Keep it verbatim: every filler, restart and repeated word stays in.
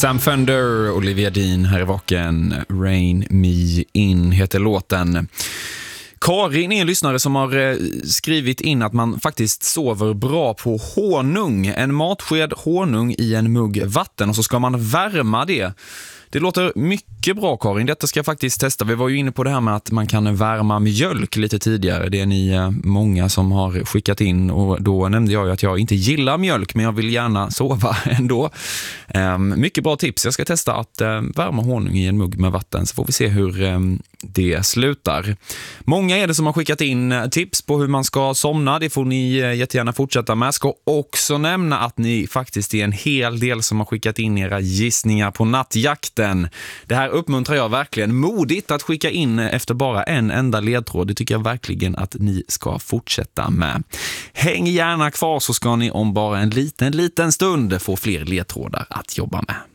Sam Fender, Olivia Dean här i vaken. Rain Me In heter låten. Karin är en lyssnare som har skrivit in att man faktiskt sover bra på honung. En matsked honung i en mugg vatten och så ska man värma det. Det låter mycket bra, Karin. Detta ska jag faktiskt testa. Vi var ju inne på det här med att man kan värma mjölk lite tidigare. Det är ni många som har skickat in och då nämnde jag ju att jag inte gillar mjölk men jag vill gärna sova ändå. Um, mycket bra tips. Jag ska testa att um, värma honung i en mugg med vatten så får vi se hur um, det slutar. Många är det som har skickat in tips på hur man ska somna. Det får ni jättegärna fortsätta med. Jag ska också nämna att ni faktiskt är en hel del som har skickat in era gissningar på nattjakten. Det här uppmuntrar jag verkligen. Modigt att skicka in efter bara en enda ledtråd. Det tycker jag verkligen att ni ska fortsätta med. Häng gärna kvar så ska ni om bara en liten, liten stund få fler ledtrådar att jobba med.